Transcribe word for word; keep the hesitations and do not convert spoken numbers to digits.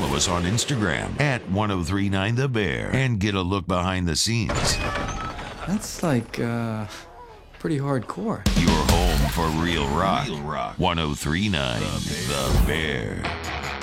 follow us on Instagram at ten thirty-nine The Bear and get a look behind the scenes. That's like, uh, pretty hardcore. Your home for real rock. Real rock. ten thirty-nine The Bear.